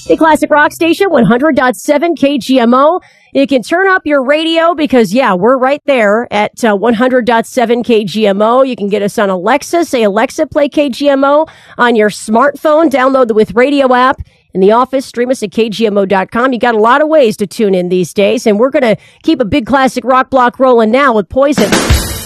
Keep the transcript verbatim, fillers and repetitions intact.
The Classic Rock Station, one hundred point seven K G M O. You can turn up your radio because, yeah, we're right there at uh, one hundred point seven K G M O. You can get us on Alexa. Say, Alexa, play K G M O on your smartphone. Download the With Radio app. In the office, stream us at K G M O dot com. You got a lot of ways to tune in these days, and we're going to keep a big classic rock block rolling now with Poison.